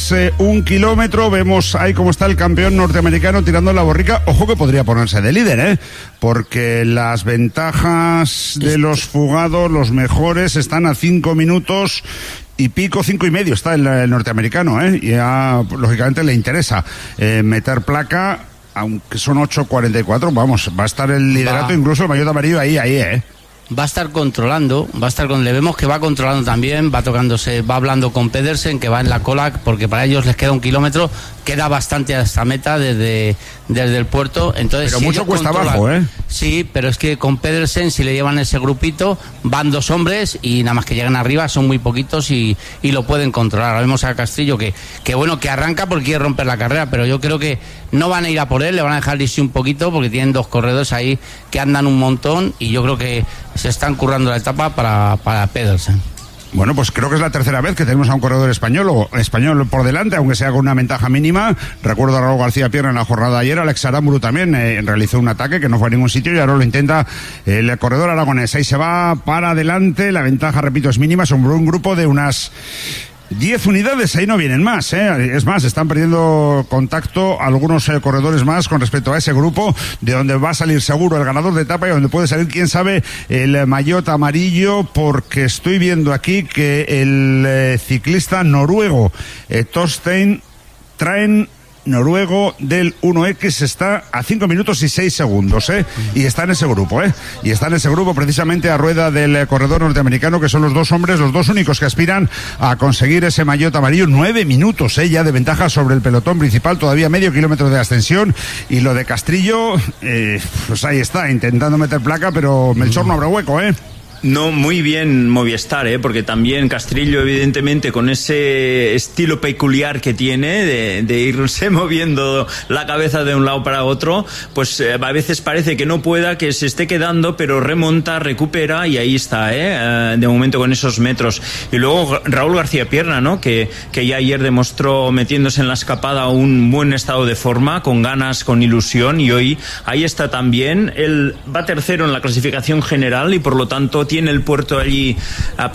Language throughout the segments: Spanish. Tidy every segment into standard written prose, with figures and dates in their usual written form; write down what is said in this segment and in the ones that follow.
es 1 kilómetro. Vemos ahí cómo está el campeón norteamericano tirando la borrica. Ojo que podría ponerse de líder, porque las ventajas de los fugados, los mejores, están a 5 minutos y pico, 5 y medio está el norteamericano, y lógicamente le interesa meter placa, aunque son 8:44, vamos, va a estar el liderato, incluso el maillot amarillo ahí, Va a estar controlando, le vemos que va controlando también, va hablando con Pedersen, que va en la cola, porque para ellos les queda 1 kilómetro, queda bastante a esta meta desde el puerto, entonces... Pero si mucho cuesta abajo, Sí, pero es que con Pedersen, si le llevan ese grupito, van 2 hombres y nada más que llegan arriba, son muy poquitos y lo pueden controlar. Ahora vemos a Castrillo que arranca porque quiere romper la carrera, pero yo creo que no van a ir a por él, le van a dejar irse un poquito porque tienen 2 corredores ahí que andan un montón y yo creo que se están currando la etapa para Pedersen. Bueno, pues creo que es la tercera vez que tenemos a un corredor español por delante, aunque sea con una ventaja mínima. Recuerdo a Raúl García Pierna en la jornada de ayer, Alex Aramburu también realizó un ataque que no fue a ningún sitio y ahora lo intenta el corredor aragonés. Ahí se va para adelante, la ventaja, repito, es mínima, son un grupo de unas 10 unidades, ahí no vienen más, Es más, están perdiendo contacto algunos corredores más con respecto a ese grupo, de donde va a salir seguro el ganador de etapa y donde puede salir, quién sabe, el maillot amarillo, porque estoy viendo aquí que el ciclista noruego Torstein Traen, noruego del 1X, está a 5 minutos y 6 segundos, y está en ese grupo, y está en ese grupo precisamente a rueda del corredor norteamericano, que son los 2 hombres, los 2 únicos que aspiran a conseguir ese maillot amarillo. 9 minutos ya de ventaja sobre el pelotón principal, todavía medio kilómetro de ascensión, y lo de Castrillo, pues ahí está, intentando meter placa, pero Melchor no habrá hueco, No, muy bien Movistar, porque también Castrillo, evidentemente, con ese estilo peculiar que tiene de irse moviendo la cabeza de un lado para otro, pues a veces parece que no pueda, que se esté quedando, pero remonta, recupera y ahí está, de momento con esos metros. Y luego Raúl García Pierna, ¿no? Que ya ayer demostró, metiéndose en la escapada, un buen estado de forma, con ganas, con ilusión, y hoy ahí está también. Él va tercero en la clasificación general y por lo tanto tiene el puerto allí a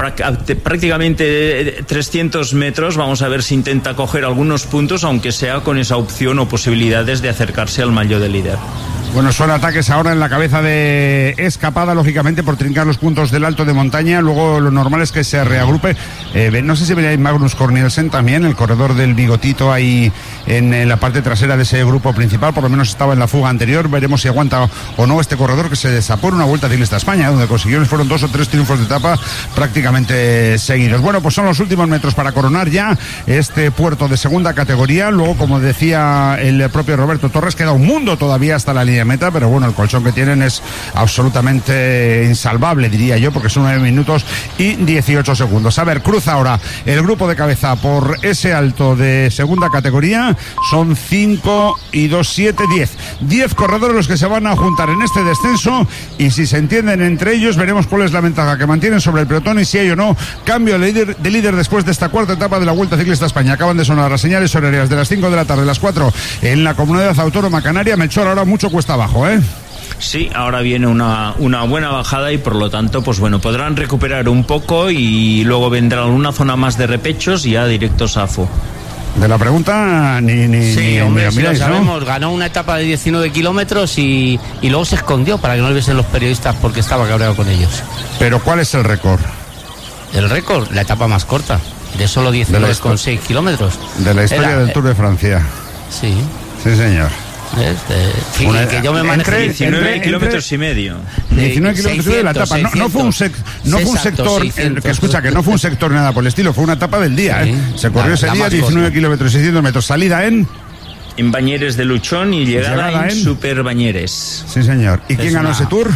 prácticamente 300 metros. Vamos a ver si intenta coger algunos puntos, aunque sea con esa opción o posibilidades de acercarse al maillot de líder. Bueno, son ataques ahora en la cabeza de Escapada, lógicamente por trincar los puntos del alto de montaña. Luego lo normal es que se reagrupe. No sé si veréis Magnus Cornelsen también, el corredor del bigotito ahí en la parte trasera de ese grupo principal. Por lo menos estaba en la fuga anterior. Veremos si aguanta o no este corredor que se desapó en una Vuelta Ciclista a España, donde consiguió, fueron 2 o 3 triunfos de etapa prácticamente seguidos. Bueno, pues son los últimos metros para coronar ya este puerto de segunda categoría. Luego, como decía el propio Roberto Torres, queda un mundo todavía hasta la línea de meta, pero bueno, el colchón que tienen es absolutamente insalvable, diría yo, porque son 9 minutos y 18 segundos. A ver, cruza ahora el grupo de cabeza por ese alto de segunda categoría. Son 5 y 2, 7, 10. 10 corredores los que se van a juntar en este descenso, y si se entienden entre ellos, veremos cuál es la ventaja que mantienen sobre el pelotón y si hay o no cambio de líder después de esta cuarta etapa de la Vuelta Ciclista a España. Acaban de sonar las señales horarias de las 5 de la tarde, las 4 en la Comunidad Autónoma Canaria. Melchor, ahora mucho cuesta abajo, Sí, ahora viene una buena bajada y por lo tanto, pues bueno, podrán recuperar un poco y luego vendrá una zona más de repechos y ya directos a Fo. De la pregunta sí, hombre, miráis, lo sabemos, ¿no? Ganó una etapa de 19 kilómetros y luego se escondió para que no lo viesen los periodistas porque estaba cabreado con ellos. Pero ¿cuál es el récord? El récord, la etapa más corta, de solo 19,6 kilómetros. De la historia del Tour de Francia. Sí. Sí, señor. Que yo me maneje 19 kilómetros y medio. 19 kilómetros y medio de la etapa. No fue un sector, 600, que escucha, que no fue un sector nada por el estilo, fue una etapa del día, Se corrió ese día 19 kilómetros y 600 metros. Salida en Bañeres de Luchón y llegada en Super Bañeres. Sí, señor. ¿Y quién ganó ese Tour?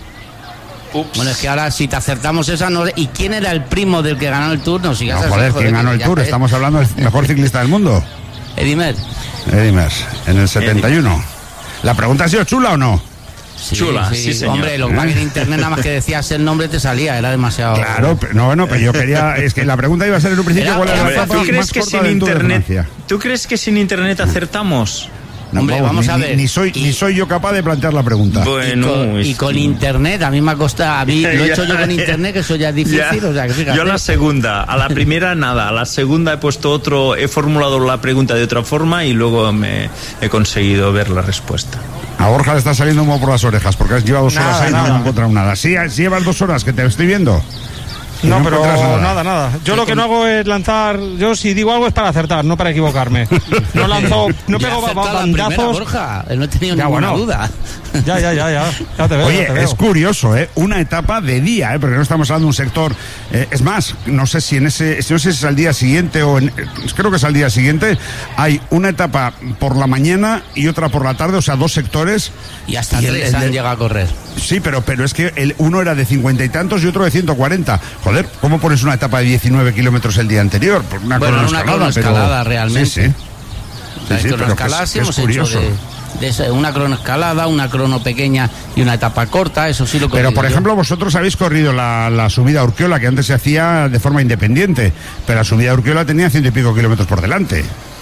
Bueno, es que ahora si te acertamos esa no... ¿Y quién era el primo del que ganó el Tour? No, joder, ¿quién ganó el Tour? Estamos hablando del mejor ciclista del mundo. Eddy Merckx, en el 71. ¿La pregunta ha sido chula o no? Sí, chula, sí, señor. Hombre, lo que en internet nada más que decías el nombre te salía, era demasiado... Claro, pero yo quería... Es que la pregunta iba a ser en un principio cuál era la etapa más corta del Tour de Francia. ¿Tú crees que sin internet acertamos? No, Hombre, vamos a ver. Ni soy yo capaz de plantear la pregunta. Bueno, y con internet, a mí me ha costado, lo he hecho yo con internet, que eso ya es difícil, o sea, que fíjate. Yo la segunda, a la primera nada, a la segunda he puesto he formulado la pregunta de otra forma y luego he conseguido ver la respuesta. A Borja le está saliendo humo por las orejas, porque has llevado 2 horas ahí y no he encontrado nada. Sí, llevas 2 horas, que te estoy viendo. No, pero nada. Yo lo que no hago es lanzar. Yo si digo algo es para acertar, no para equivocarme. No lanzo, no pego bandazos. Borja, no he tenido ninguna duda. Ya te veo. Oye, es curioso, una etapa de día, porque no estamos hablando de un sector. Es más, no sé si no sé si es al día siguiente creo que es al día siguiente. Hay una etapa por la mañana y otra por la tarde, o sea, 2 sectores. Y hasta 3 han llegado a correr. Sí, pero es que uno era de 50 y tantos y otro de 140. Joder, ¿cómo pones una etapa de 19 kilómetros el día anterior? Pues una cronoescalada realmente. Sí. Cronoescalada sí hemos hecho de una cronoescalada, una crono pequeña y una etapa corta, eso sí lo Pero, por ejemplo, vosotros habéis corrido la subida a Urquiola, que antes se hacía de forma independiente, pero la subida a Urquiola tenía 100 y pico kilómetros por delante.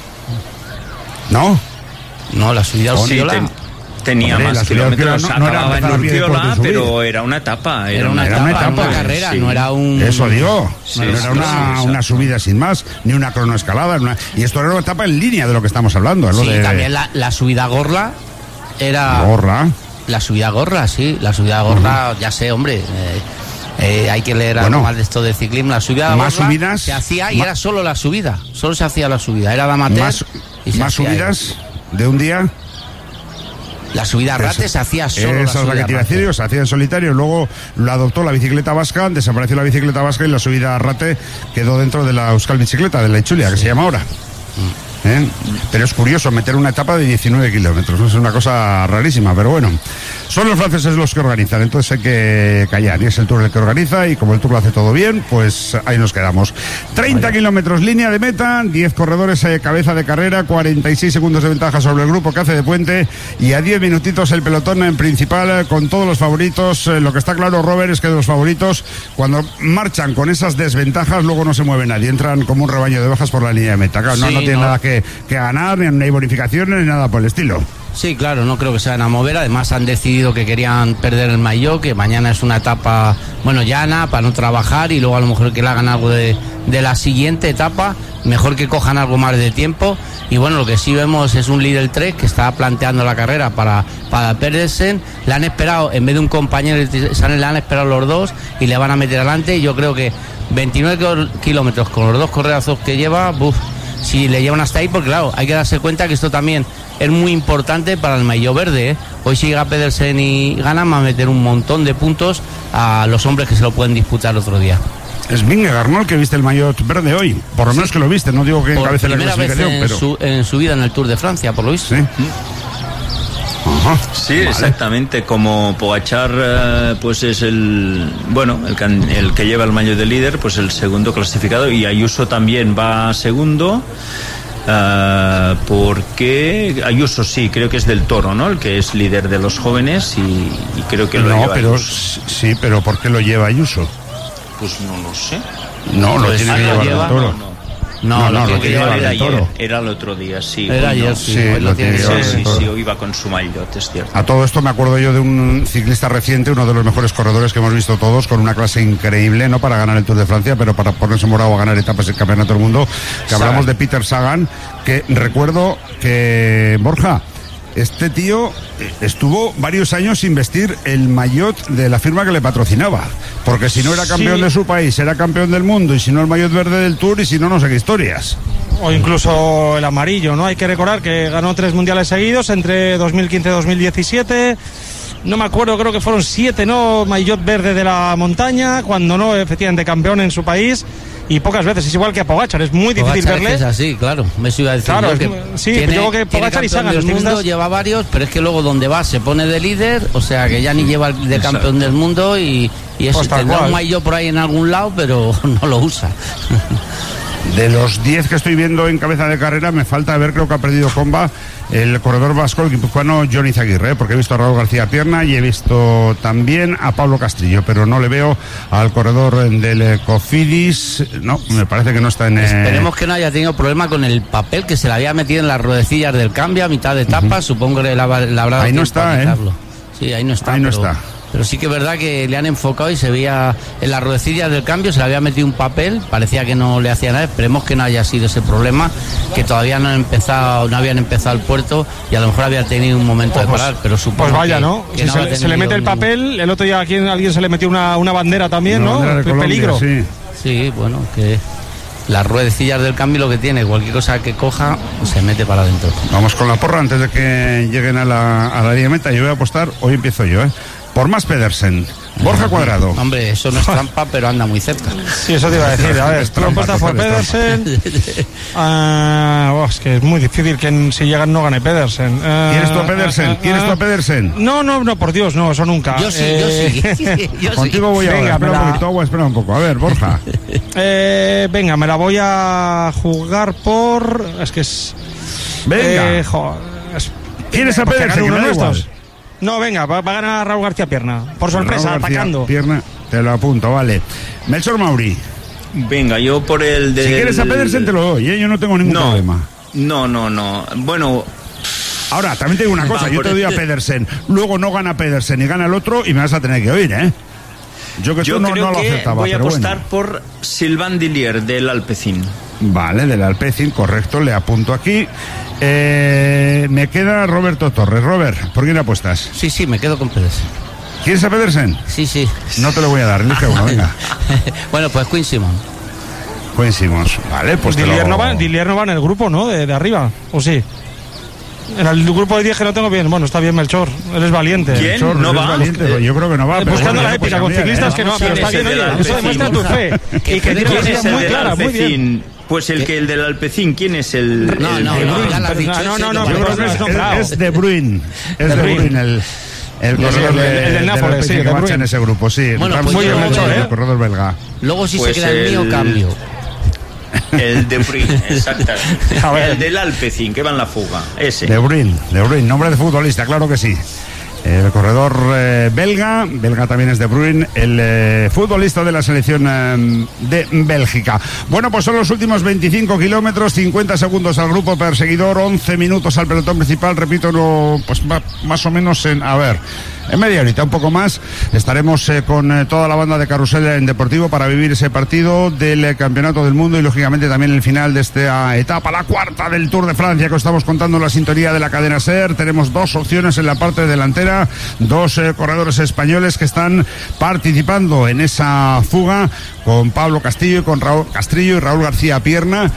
¿No? No, la subida a Urquiola... Tenía más kilómetros, acababa en Urquiola, pero era una etapa. Era una carrera, sí. No era un... Eso digo, no era una subida sin más, ni una cronoescalada. Y esto era una etapa en línea de lo que estamos hablando. También la subida a Gorla era... ¿Gorra? La subida a Gorla, sí, la subida a Gorla, ya sé, hombre... hay que leer algo más de esto de ciclismo. La subida a Gorla se hacía y era solo la subida. Solo se hacía la subida, era de amateur. ¿Más subidas de un día? La subida a Rate se hacía solo. Esa es la que te iba a decir, se hacía en solitario. Luego lo adoptó la bicicleta vasca, desapareció la bicicleta vasca y la subida a Rate quedó dentro de la Euskal Bicicleta, de la Itzulia, que se llama ahora. Pero es curioso meter una etapa de 19 kilómetros, es una cosa rarísima, pero bueno, son los franceses los que organizan, entonces hay que callar, y es el Tour el que organiza, y como el Tour lo hace todo bien, pues ahí nos quedamos. 30 kilómetros, línea de meta, 10 corredores cabeza de carrera, 46 segundos de ventaja sobre el grupo que hace de puente, y a 10 minutitos el pelotón en principal con todos los favoritos. Lo que está claro, Robert, es que de los favoritos, cuando marchan con esas desventajas, luego no se mueve nadie, entran como un rebaño de ovejas por la línea de meta. Claro, no tiene nada que ganar, ni hay bonificaciones, ni nada por el estilo. Sí, claro, no creo que se vayan a mover. Además han decidido que querían perder el maillot, que mañana es una etapa, llana, para no trabajar, y luego a lo mejor que le hagan algo de la siguiente etapa, mejor que cojan algo más de tiempo. Y bueno, lo que sí vemos es un líder Trek que está planteando la carrera para Pedersen. Le han esperado, en vez de un compañero, le han esperado los dos y le van a meter adelante. Y yo creo que 29 kilómetros con los 2 corredazos que lleva, si le llevan hasta ahí, porque claro, hay que darse cuenta que esto también es muy importante para el maillot verde, Hoy si llega Pedersen y gana, va a meter un montón de puntos a los hombres que se lo pueden disputar otro día. Es Vingegaard, ¿no?, el que viste el maillot verde hoy. Por lo menos que lo viste, no digo que encabece la clasificación, pero... en su vida en el Tour de Francia, por lo visto. Sí. Ajá, sí, vale. Exactamente, como Pogačar pues es el que lleva el maillot de líder, pues el segundo clasificado, y Ayuso también va segundo, porque Ayuso sí, creo que es del Toro, ¿no?, el que es líder de los jóvenes, y creo que lo lleva Ayuso. Sí, pero ¿por qué lo lleva Ayuso? Pues no lo sé. No, lo tiene que llevar el Toro. No, lo tiene que llevar era el Toro. Era el otro día, sí. Era ayer, sí. Lo tiene que llevar el Toro. Sí, hoy iba con su maillot, es cierto. A todo esto me acuerdo yo de un ciclista reciente, uno de los mejores corredores que hemos visto todos, con una clase increíble, no para ganar el Tour de Francia, pero para ponerse morado a ganar etapas del Campeonato del Mundo, que hablamos de Peter Sagan, que recuerdo que, Borja, este tío estuvo varios años sin vestir el maillot de la firma que le patrocinaba, porque si no era campeón de su país, era campeón del mundo, y si no el maillot verde del Tour, y si no sé qué historias. O incluso el amarillo, ¿no? Hay que recordar que ganó 3 mundiales seguidos entre 2015 y 2017. No me acuerdo, creo que fueron 7, ¿no?, maillot verde de la montaña, cuando no, efectivamente, campeón en su país. Y pocas veces, es igual que a Pogačar, es muy difícil verle. Es así, claro, me iba a decir. Claro, yo que sí, yo creo que Pogačar y Sagan del mundo lleva varios, pero es que luego donde va se pone de líder, o sea que ya ni lleva el de campeón del mundo, y eso, pues tendrá un maillot por ahí en algún lado, pero no lo usa. De los 10 que estoy viendo en cabeza de carrera, me falta ver, creo que ha perdido comba el corredor vasco, el guipuzcoano Johnny Zaguirre, porque he visto a Raúl García Pierna y he visto también a Pablo Castrillo, pero no le veo al corredor del Cofidis. No, me parece que no está en... Esperemos que no haya tenido problema con el papel que se le había metido en las ruedecillas del cambio a mitad de etapa. Supongo que la habrá... Ahí no está, Sí, ahí no está. Ahí no está. Pero sí que es verdad que le han enfocado y se veía en las ruedecillas del cambio, se le había metido un papel, parecía que no le hacía nada. Esperemos que no haya sido ese problema, que todavía no habían empezado el puerto y a lo mejor había tenido un momento de parar, pero supongo pues vaya, que, ¿no? que si no se le mete el papel, el otro día alguien se le metió una bandera también, una bandera de Colombia, peligro. Sí, bueno, que las ruedecillas del cambio lo que tiene, cualquier cosa que coja se mete para adentro. Vamos con la porra antes de que lleguen a la línea meta. Yo voy a apostar, hoy empiezo yo, por Mats Pedersen. Borja Cuadrado. Hombre, eso no es trampa, pero anda muy cerca. Sí, eso te iba a decir. A ver, tú apuestas por Pedersen. Es que es muy difícil que si llegan no gane Pedersen. ¿Quieres tú a Pedersen? ¿Quieres tú a Pedersen? No, por Dios, no, eso nunca. Yo sí. Contigo voy a espera un poco. A ver, Borja. Venga, me la voy a jugar por... Es que es... Venga. ¿Quieres a Pedersen? Uno de nuestros. No, venga, va a ganar Raúl García Pierna. Por sorpresa, atacando. Pierna, te lo apunto, vale. Melchor Mauri. Venga, yo por el de... Si quieres a Pedersen te lo doy, yo no tengo ningún problema. No. Bueno... Ahora, también te digo una cosa, yo te doy a Pedersen, luego no gana Pedersen y gana el otro y me vas a tener que oír, ¿eh? Yo creo no que lo acertaba, voy a apostar bueno. por Sylvain Dillier del Alpecin. Vale, del Alpecin, correcto, le apunto aquí. Me queda Roberto Torres. Robert, ¿por quién apuestas? Sí, me quedo con Pedersen. ¿Quieres a Pedersen? Sí. No te lo voy a dar, elige uno, venga. Bueno, pues Quinn Simmons. Quinn Simmons, vale, pues Dillier no va en el grupo, ¿no? De arriba, ¿o sí? En el grupo de 10 que no tengo bien. Bueno, está bien Melchor, eres valiente. ¿Quién? Melchor, ¿No va? Valiente, yo creo que no va. Buscando la épica con ciclistas que no, pero está bien, oye, eso demuestra tu fe. Y que tiene una idea muy clara, muy bien. Pues el del Alpecin, ¿quién es el...? No, es De Bruyne. Es De Bruyne el corredor del Nápoles, que marcha en ese grupo, sí. Bueno, pues muy bien, el corredor belga. Luego si se queda el mío, cambio. El De Bruyne, exactamente. El del Alpecin, que va en la fuga, ese. De Bruyne, nombre de futbolista, claro que sí. El corredor belga también es De Bruyne, el futbolista de la selección de Bélgica. Bueno, pues son los últimos 25 kilómetros, 50 segundos al grupo perseguidor, 11 minutos al pelotón principal, repito, pues más o menos en media horita, un poco más, estaremos con toda la banda de Carrusel en Deportivo para vivir ese partido del Campeonato del Mundo y lógicamente también el final de esta etapa, la cuarta del Tour de Francia que os estamos contando en la sintonía de la cadena SER. Tenemos dos opciones en la parte delantera, dos corredores españoles que están participando en esa fuga con Pablo Castillo y con Raúl Castrillo y Raúl García Pierna.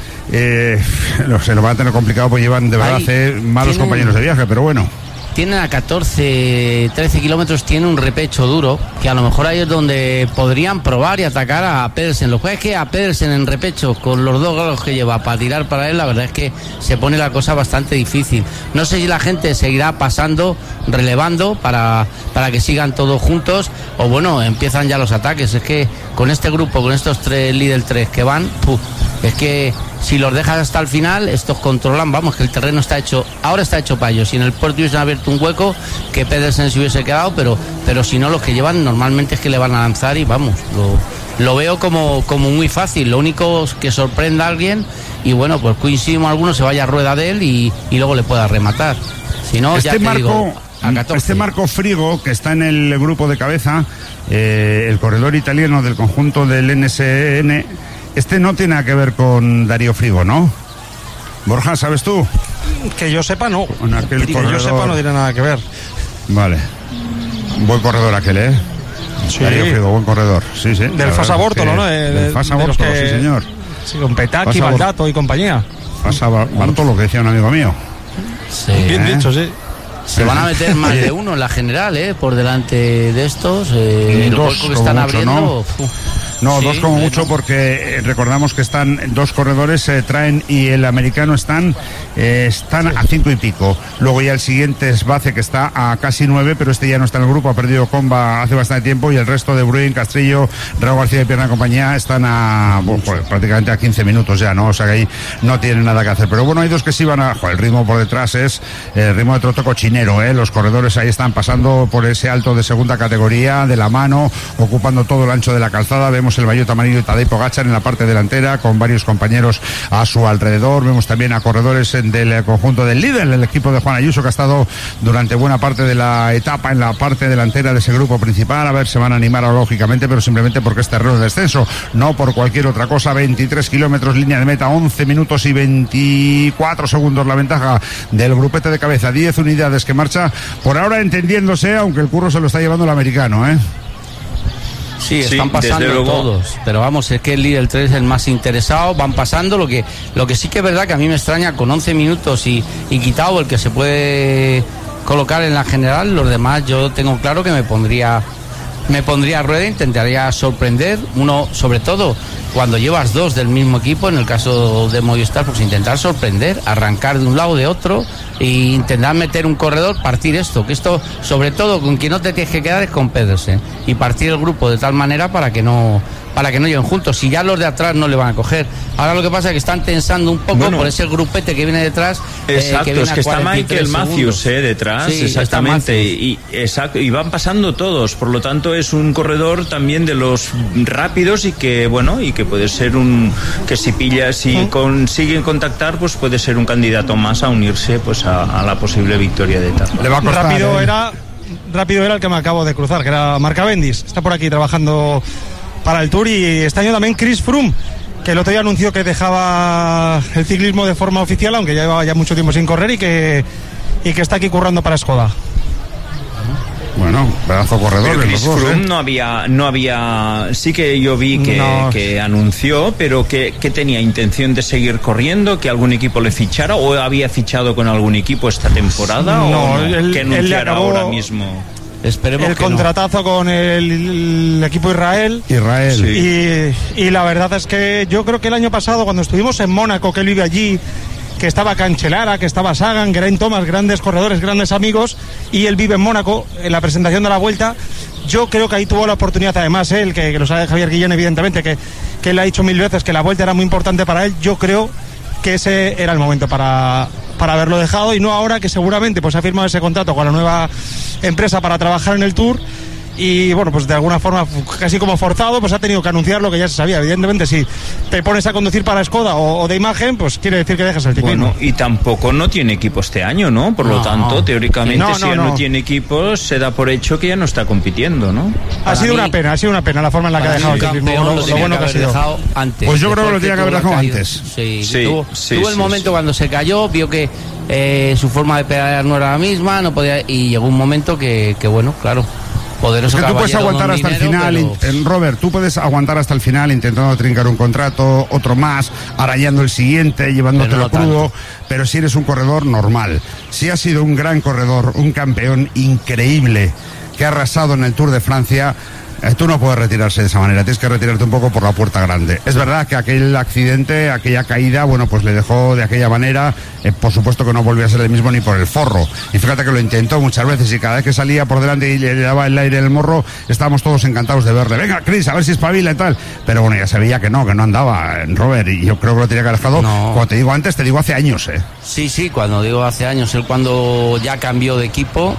Se lo van a tener complicado porque llevan de verdad malos compañeros de viaje, pero bueno. Tienen a 13 kilómetros, tiene un repecho duro, que a lo mejor ahí es donde podrían probar y atacar a Pedersen. Lo que es que a Pedersen en repecho, con los dos golos que lleva para tirar para él, la verdad es que se pone la cosa bastante difícil. No sé si la gente seguirá pasando, relevando, para que sigan todos juntos, o bueno, empiezan ya los ataques. Es que con este grupo, con estos tres líder 3 que van, es que si los dejas hasta el final, estos controlan, vamos, que el terreno ahora está hecho para ellos. Si en el puerto hubiesen abierto un hueco, que Pedersen se hubiese quedado, pero si no, los que llevan normalmente es que le van a lanzar y vamos, lo veo como muy fácil. Lo único es que sorprenda a alguien y bueno, pues coincidimos alguno se vaya a rueda de él y luego le pueda rematar. Si no, ya te digo, a 14. Este Marco Frigo, que está en el grupo de cabeza, el corredor italiano del conjunto del NSN, no tiene nada que ver con Darío Frigo, ¿no? Borja, ¿sabes tú? Que yo sepa, no. Que yo sepa, no tiene nada que ver. Vale. Buen corredor aquel, ¿eh? Sí. Darío Frigo, buen corredor. Sí. Del Fasa Bórtolo, ¿no? Del Fasa Bórtolo, sí, señor. Sí, con Petaki, Baldato y compañía. Fasa Bórtolo, que decía un amigo mío. Sí. Bien dicho, sí. Se van a meter más de uno en la general, por delante de estos. El hueco que están abriendo. ¿No? No, Sí, 2 como mucho, porque recordamos que están 2 corredores, Traen y el americano están a 5 y pico. Luego ya el siguiente es Bace, que está a casi 9, pero este ya no está en el grupo, ha perdido comba hace bastante tiempo, y el resto de Bruin, Castrillo, Raúl García y Pierna y compañía están pues, prácticamente a 15 minutos ya, ¿no? O sea que ahí no tienen nada que hacer. Pero bueno, hay 2 que sí van a... el ritmo por detrás es el ritmo de troto cochinero, ¿eh? Los corredores ahí están pasando por ese alto de segunda categoría, de la mano, ocupando todo el ancho de la calzada. Vemos el Bayota Amarillo y Tadej Pogačar en la parte delantera, con varios compañeros a su alrededor. Vemos también a corredores del conjunto del líder, el equipo de Juan Ayuso, que ha estado durante buena parte de la etapa en la parte delantera de ese grupo principal. A ver, se van a animar lógicamente, pero simplemente porque es terreno de descenso, no por cualquier otra cosa. 23 kilómetros, línea de meta, 11 minutos y 24 segundos la ventaja del grupete de cabeza, 10 unidades que marcha por ahora entendiéndose, aunque el curro se lo está llevando el americano, ¿eh? Sí, están pasando todos, pero vamos, es que el líder 3 es el más interesado, van pasando. Lo que sí que es verdad que a mí me extraña, con 11 minutos y quitado el que se puede colocar en la general, los demás yo tengo claro que me pondría a rueda, intentaría sorprender, uno sobre todo cuando llevas 2 del mismo equipo, en el caso de Movistar, pues intentar sorprender, arrancar de un lado de otro e intentar meter un corredor, partir esto, que esto sobre todo con quien no te tienes que quedar es con Pedersen, y partir el grupo de tal manera para que no lleguen juntos. Si ya los de atrás no le van a coger, ahora lo que pasa es que están tensando un poco por ese grupete que viene detrás. Exacto, que viene es que está Michael Matthews detrás, sí, exactamente, y van pasando todos, por lo tanto es un corredor también de los rápidos, y que puede ser que si consiguen contactar, pues puede ser un candidato más a unirse pues a la posible victoria de etapa. Le va a costar, rápido era el que me acabo de cruzar, que era Marc Cavendish, está por aquí trabajando para el Tour, y este año también Chris Froome, que el otro día anunció que dejaba el ciclismo de forma oficial, aunque ya llevaba mucho tiempo sin correr, y que está aquí currando para Skoda. Bueno, pedazo corredor. Pero Chris Froome no había, sí que yo vi que anunció, pero que tenía intención de seguir corriendo, que algún equipo le fichara, o había fichado con algún equipo esta temporada, que anunciara ahora mismo. Esperemos el contratazo con el equipo Israel. Sí. Y la verdad es que yo creo que el año pasado, cuando estuvimos en Mónaco, que él vive allí, que estaba Cancellara, que estaba Sagan, Geraint Thomas, grandes corredores, grandes amigos, y él vive en Mónaco, en la presentación de la Vuelta. Yo creo que ahí tuvo la oportunidad, además, él, que lo sabe Javier Guillén, evidentemente, que él ha dicho 1000 veces que la Vuelta era muy importante para él. Yo creo que ese era el momento para haberlo dejado, y no ahora, que seguramente pues ha firmado ese contrato con la nueva empresa para trabajar en el Tour, y bueno, pues de alguna forma casi como forzado, pues ha tenido que anunciar lo que ya se sabía. Evidentemente, si te pones a conducir para Skoda o de imagen, pues quiere decir que dejas el ciclismo. Bueno, y tampoco no tiene equipo este año, ¿no? Por lo tanto, teóricamente, si ya no tiene equipo, se da por hecho que ya no está compitiendo, ¿no? Ha sido una pena la forma en la que ha dejado el ciclismo, lo bueno que ha sido. Antes, pues yo creo que lo tenía que haber dejado antes. Tuvo el momento cuando se cayó, vio que su forma de pedalear no era la misma, no podía, y llegó un momento que bueno, claro, poderoso. Es que tú puedes aguantar hasta el final, Robert, tú puedes aguantar hasta el final intentando trincar un contrato, otro más, arañando el siguiente, llevándotelo crudo, pero si eres un corredor normal, si has sido un gran corredor, un campeón increíble que ha arrasado en el Tour de Francia, tú no puedes retirarse de esa manera, tienes que retirarte un poco por la puerta grande. Es verdad que aquel accidente, aquella caída, bueno, pues le dejó de aquella manera, por supuesto que no volvió a ser el mismo ni por el forro. Y fíjate que lo intentó muchas veces, y cada vez que salía por delante y le daba el aire en el morro, estábamos todos encantados de verle. Venga, Chris, a ver si espabila y tal. Pero bueno, ya se veía que no andaba, Robert, y yo creo que lo tenía que haber dejado, como te digo antes, te digo hace años, Sí, cuando digo hace años, él cuando ya cambió de equipo,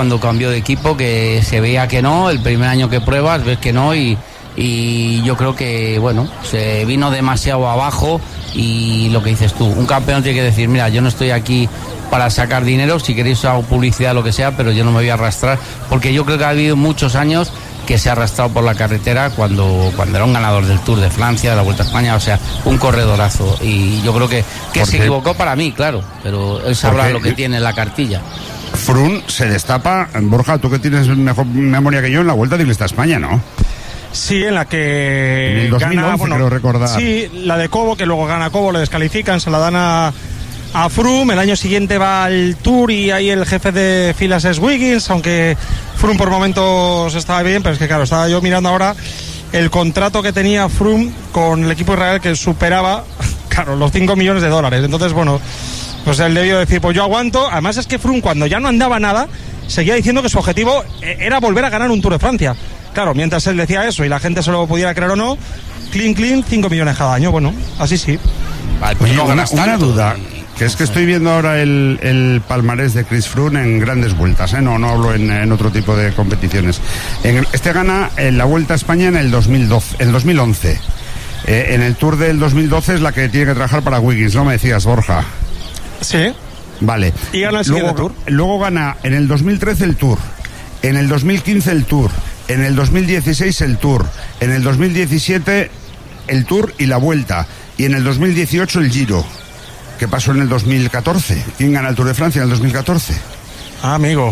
que se veía que no, el primer año que pruebas, ves que no, y yo creo que, bueno, se vino demasiado abajo, y lo que dices tú, un campeón tiene que decir, mira, yo no estoy aquí para sacar dinero, si queréis hago publicidad, lo que sea, pero yo no me voy a arrastrar, porque yo creo que ha habido muchos años que se ha arrastrado por la carretera cuando era un ganador del Tour de Francia, de la Vuelta a España, o sea, un corredorazo, y yo creo que se equivocó para mí, claro, pero él sabrá lo que tiene en la cartilla. Froome se destapa, Borja, tú que tienes mejor memoria que yo, en la Vuelta Ciclista a España, ¿no? Sí, en la que en el 2011, creo recordar. Sí, la de Cobo, que luego gana Cobo, le descalifican, se la dan a Froome. El año siguiente va al Tour, y ahí el jefe de filas es Wiggins, aunque Froome por momentos estaba bien, pero es que claro, estaba yo mirando ahora el contrato que tenía Froome con el equipo israelí, que superaba, claro, los $5 millones. Entonces, bueno, pues él debió decir, pues yo aguanto. Además es que Froome, cuando ya no andaba nada, seguía diciendo que su objetivo era volver a ganar un Tour de Francia. Claro, mientras él decía eso y la gente se lo pudiera creer o no, clean, 5 millones cada año. Bueno, así sí. Oye, una duda, que es que estoy viendo ahora el palmarés de Chris Froome en grandes vueltas, no hablo en otro tipo de competiciones. Este gana en la Vuelta a España en el 2011. En el Tour del 2012 es la que tiene que trabajar para Wiggins, ¿no me decías, Borja? Sí. Vale. Y gana el siguiente Tour. Luego gana en el 2013 el Tour, en el 2015 el Tour, en el 2016 el Tour, en el 2017 el Tour y la Vuelta, y en el 2018 el Giro. ¿Qué pasó en el 2014? ¿Quién gana el Tour de Francia en el 2014? Amigo.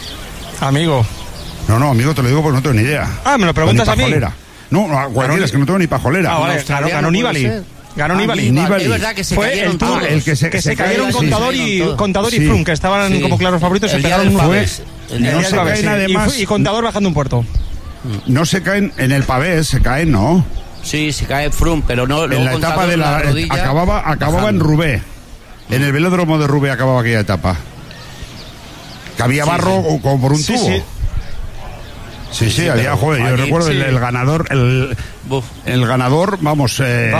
No, amigo, te lo digo porque no tengo ni idea. ¿Me lo preguntas a mí? No, cualquiera, es que no tengo ni pajolera. Vale, ganó Nibali. Ganó Nibali. Es verdad que se fue cayeron el Tour, todos. el que se cayeron Contador y Froome, que estaban como claros favoritos, se pegaron no se caen además, y Contador bajando un puerto. No se caen en el pavés, se caen, ¿no? Sí, se cae Froome, pero no. En la etapa de la rodilla, acababa en Roubaix. En el velódromo de Roubaix acababa aquella etapa. Que había barro como por un tubo. Sí, había, joder, yo recuerdo el ganador, el ganador, vamos,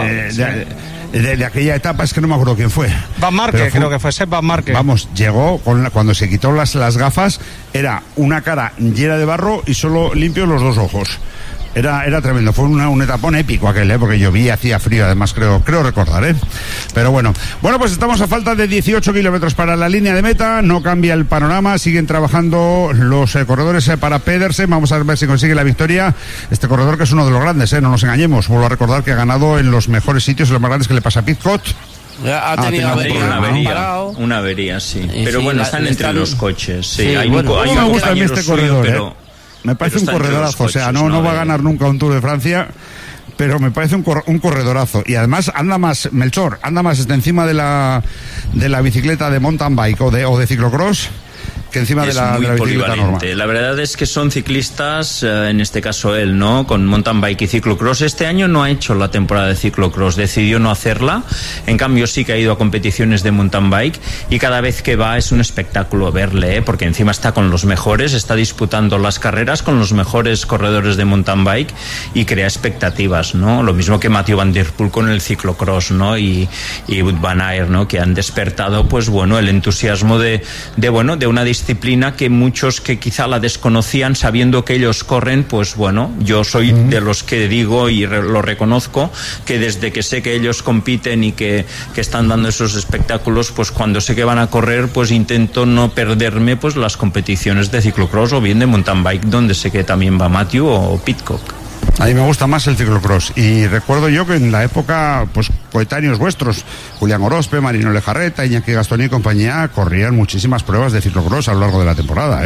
de aquella etapa, es que no me acuerdo quién fue. Van Marke, creo que fue Sepp Van Marke. Vamos, llegó cuando se quitó las gafas, era una cara llena de barro y solo limpios los 2 ojos. Era tremendo, fue un etapón épico aquel, porque llovía, hacía frío, además creo recordar, Pero bueno, pues estamos a falta de 18 kilómetros para la línea de meta, no cambia el panorama, siguen trabajando los corredores para Pedersen, vamos a ver si consigue la victoria, este corredor que es uno de los grandes, no nos engañemos, vuelvo a recordar que ha ganado en los mejores sitios, en los más grandes que le pasa a Pidcock. Ha tenido una avería, sí. Pero sí, bueno, están entre los coches, sí. Hay me gusta a mí este corredor, pero me parece un corredorazo, o sea, no va a ganar nunca un Tour de Francia, pero me parece un corredorazo. Y además anda más, Melchor, encima de la bicicleta de mountain bike o de ciclocross que encima de la bicicleta normal. La verdad es que son ciclistas, en este caso él, ¿no? Con mountain bike y ciclocross. Este año no ha hecho la temporada de ciclocross, decidió no hacerla. En cambio sí que ha ido a competiciones de mountain bike y cada vez que va es un espectáculo verle, porque encima está con los mejores, está disputando las carreras con los mejores corredores de mountain bike y crea expectativas, ¿no? Lo mismo que Mathieu Van Der Poel con el ciclocross, ¿no? Y Wout van Aert, ¿no? Que han despertado, pues bueno, el entusiasmo de una disciplina que muchos que quizá la desconocían, sabiendo que ellos corren, pues bueno, yo soy de los que digo y lo reconozco, que desde que sé que ellos compiten y que están dando esos espectáculos, pues cuando sé que van a correr, pues intento no perderme pues las competiciones de ciclocross o bien de mountain bike, donde sé que también va Matthew o Pidcock. A mí me gusta más el ciclocross y recuerdo yo que en la época, pues coetáneos vuestros, Julián Orozpe, Marino Lejarreta, Iñaki Gastón y compañía, corrían muchísimas pruebas de ciclocross a lo largo de la temporada,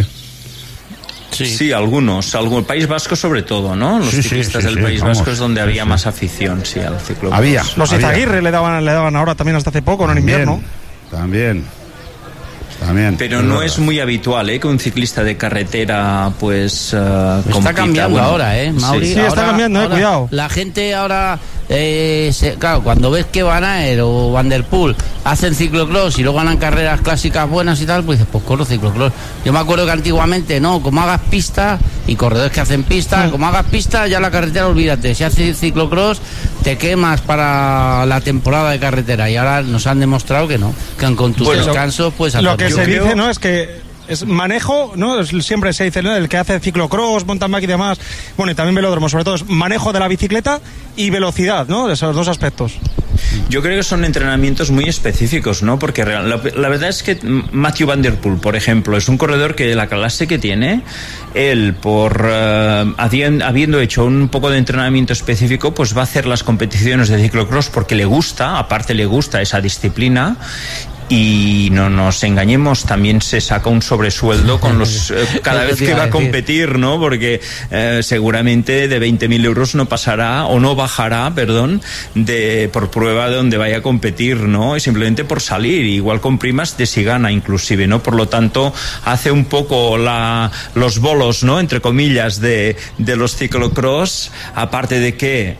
Sí, algunos, el País Vasco sobre todo, ¿no? Los ciclistas del País Vasco es donde había más afición, al ciclocross. Los Izaguirre le daban ahora también hasta hace poco, en invierno. También. Pero no es muy habitual, que un ciclista de carretera pues compita. Está cambiando ahora, Mauri. Sí, está cambiando, cuidado. La gente ahora, claro, cuando ves que Van Aert o Van Der Poel hacen ciclocross y luego ganan carreras clásicas buenas y tal, pues dices, pues corro ciclocross. Yo me acuerdo que antiguamente, como hagas pista, y corredores que hacen pista, como hagas pista, ya la carretera olvídate. Si haces ciclocross, te quemas para la temporada de carretera. Y ahora nos han demostrado que no, que con tus descansos pues lo que se dice, ¿no? Es que es manejo, ¿no? Siempre se dice, ¿no? El que hace ciclocross, mountain bike y demás, bueno, y también velódromo, sobre todo es manejo de la bicicleta y velocidad, ¿no? Esos dos aspectos. Yo creo que son entrenamientos muy específicos, ¿no? Porque la verdad es que Mathieu Van Der Poel, por ejemplo, es un corredor que la clase que tiene, él habiendo hecho un poco de entrenamiento específico, pues va a hacer las competiciones de ciclocross porque le gusta, aparte le gusta esa disciplina. y no nos engañemos, también se saca un sobresueldo con los cada vez que va a competir, ¿no? Porque seguramente de 20.000 euros no pasará o no bajará, perdón, por prueba de donde vaya a competir, ¿no? Y simplemente por salir, igual con primas de si gana inclusive, ¿no? Por lo tanto, hace un poco los bolos, ¿no? Entre comillas de los ciclocross, aparte de que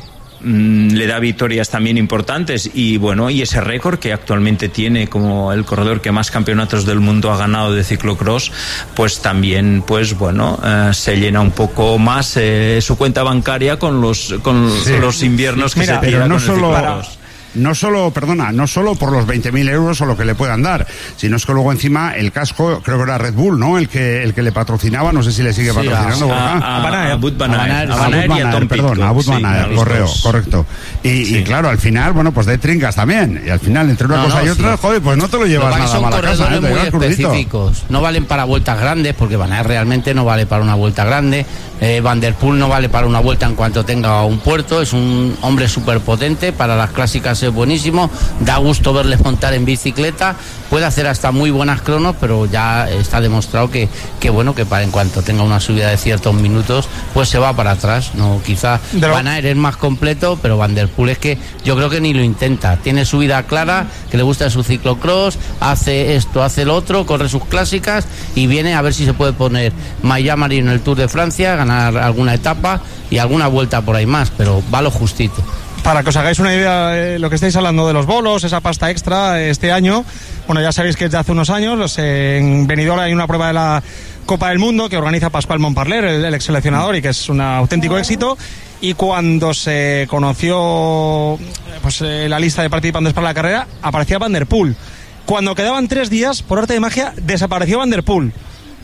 le da victorias también importantes y bueno, y ese récord que actualmente tiene como el corredor que más campeonatos del mundo ha ganado de ciclocross, pues también, pues bueno, se llena un poco más su cuenta bancaria con los inviernos que se tira con el ciclocross. No solo por los 20.000 euros o lo que le puedan dar, sino es que luego encima el casco, creo que era Red Bull, ¿no? El que le patrocinaba, no sé si le sigue patrocinando. A Wout van Aert y a Tom Pitcock. A Wout van Aert, correcto. Y claro, al final, bueno, pues de trincas también. Y al final, entre una cosa y otra, joder, pues no te lo llevas nada mal a casa. Son corredores muy específicos. No valen para vueltas grandes, porque Van Aert realmente no vale para una vuelta grande. Van der Poel no vale para una vuelta en cuanto tenga un puerto. Es un hombre súper potente. Para las clásicas es buenísimo. Da gusto verles montar en bicicleta. Puede hacer hasta muy buenas cronos, pero ya está demostrado que bueno, que para en cuanto tenga una subida de ciertos minutos, pues se va para atrás. No, quizá Van Aert es más completo, pero Van der Poel es que yo creo que ni lo intenta. Tiene su vida clara, que le gusta su ciclocross, hace esto, hace lo otro, corre sus clásicas y viene a ver si se puede poner Maillard en el Tour de Francia, ganar alguna etapa y alguna vuelta por ahí más, pero va lo justito. Para que os hagáis una idea, lo que estáis hablando de los bolos, esa pasta extra este año, bueno, ya sabéis que desde hace unos años en Benidorm hay una prueba de la Copa del Mundo que organiza Pascual Montparler, el ex seleccionador, y que es un auténtico éxito. Y cuando se conoció pues la lista de participantes para la carrera, aparecía Van der Poel. Cuando quedaban 3 días, por arte de magia, desapareció Van der Poel.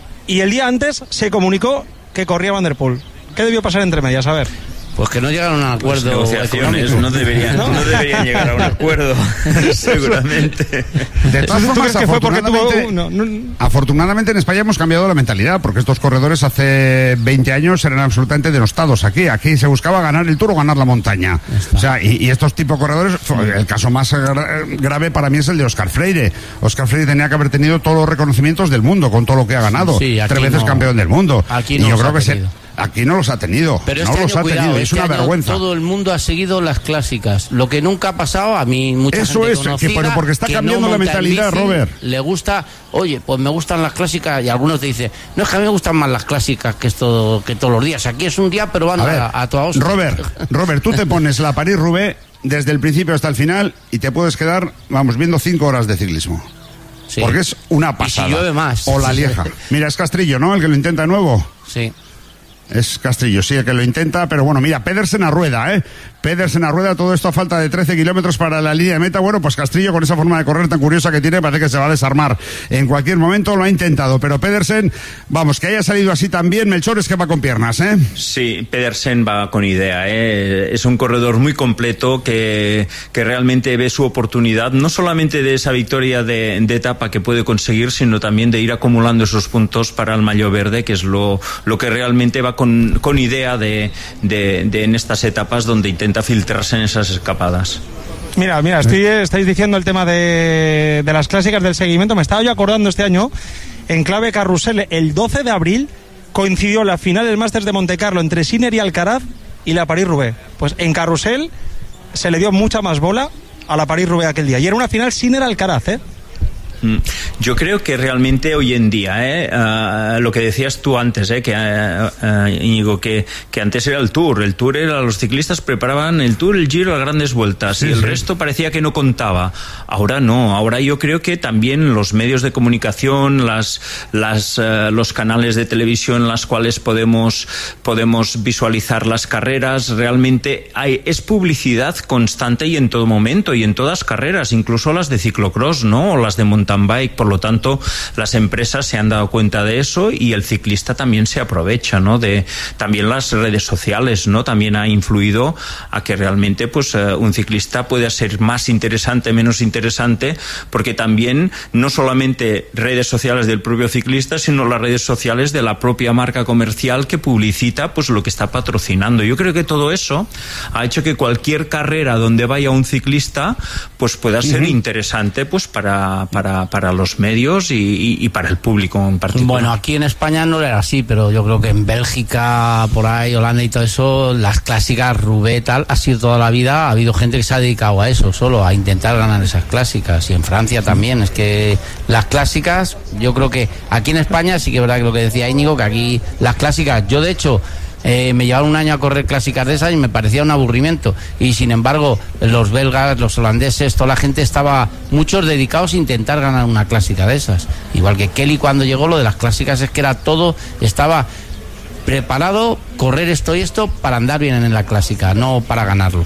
Y el día antes se comunicó que corría Van der Poel. ¿Qué debió pasar entre medias? A ver. Pues que no llegaron a un acuerdo. Negociaciones, no deberían llegar a un acuerdo, seguramente. De todas formas, afortunadamente en España hemos cambiado la mentalidad, porque estos corredores hace 20 años eran absolutamente denostados. Aquí se buscaba ganar el Tour o ganar la montaña. O sea, y estos tipos de corredores, el caso más grave para mí es el de Óscar Freire. Óscar Freire tenía que haber tenido todos los reconocimientos del mundo con todo lo que ha ganado. Sí, 3 veces campeón del mundo. Aquí no, y yo creo que aquí no los ha tenido. Pero no los ha tenido. Es una vergüenza. Todo el mundo ha seguido las clásicas. Lo que nunca ha pasado, a mí mucha gente conocida, porque está cambiando la mentalidad, Robert. Le gusta, oye, pues me gustan las clásicas, y algunos te dicen, no, es que a mí me gustan más las clásicas que todos los días. Aquí es un día, pero van a toda hostia. Robert, tú te pones la París-Roubaix desde el principio hasta el final y te puedes quedar, viendo 5 horas de ciclismo. Sí. Porque es una pasada. Y si llueve más. O la Lieja. Mira, es Castrillo, ¿no? El que lo intenta de nuevo. Sí. Es Castrillo, sí, el que lo intenta, pero bueno, mira, Pedersen a rueda, Pedersen a rueda, todo esto a falta de 13 kilómetros para la línea de meta. Bueno, pues Castrillo, con esa forma de correr tan curiosa que tiene, parece que se va a desarmar en cualquier momento. Lo ha intentado, pero Pedersen, vamos, que haya salido así también, Melchor, es que va con piernas, Sí, Pedersen va con idea, Es un corredor muy completo que realmente ve su oportunidad, no solamente de esa victoria de etapa que puede conseguir, sino también de ir acumulando esos puntos para el maillot verde, que es lo que realmente va con idea de en estas etapas donde intenta filtrarse en esas escapadas. Mira, estáis diciendo el tema de las clásicas del seguimiento. Me estaba yo acordando este año, en clave carrusel, el 12 de abril coincidió la final del Masters de Montecarlo entre Sinner y Alcaraz y la París-Roubaix. Pues en carrusel se le dio mucha más bola a la París-Roubaix aquel día. Y era una final Sinner-Alcaraz, Yo creo que realmente hoy en día, lo que decías tú antes, Íñigo, que antes era el Tour era, los ciclistas preparaban el Tour, el Giro, las grandes vueltas, y el resto parecía que no contaba. Ahora no, ahora yo creo que también los medios de comunicación, los canales de televisión en las cuales podemos visualizar las carreras, realmente es publicidad constante y en todo momento, y en todas carreras, incluso las de ciclocross, ¿no? O las de mountain bike. Por lo tanto, las empresas se han dado cuenta de eso y el ciclista también se aprovecha, ¿no? También las redes sociales, ¿no? También ha influido a que realmente pues un ciclista pueda ser más interesante, menos interesante, porque también no solamente redes sociales del propio ciclista, sino las redes sociales de la propia marca comercial que publicita pues lo que está patrocinando. Yo creo que todo eso ha hecho que cualquier carrera donde vaya un ciclista pues pueda ser interesante pues para para los medios y para el público en particular. Bueno, aquí en España no era así, pero yo creo que en Bélgica, por ahí, Holanda y todo eso, las clásicas, Roubaix, tal, ha sido toda la vida, ha habido gente que se ha dedicado a eso, solo a intentar ganar esas clásicas, y en Francia también. Es que las clásicas, yo creo que aquí en España sí que es verdad que lo que decía Íñigo, que aquí las clásicas, yo de hecho me llevaron un año a correr clásicas de esas y me parecía un aburrimiento, y sin embargo los belgas, los holandeses, toda la gente estaba, muchos dedicados a intentar ganar una clásica de esas, igual que Kelly cuando llegó. Lo de las clásicas es que era todo, estaba preparado, correr esto y esto para andar bien en la clásica, no para ganarlo.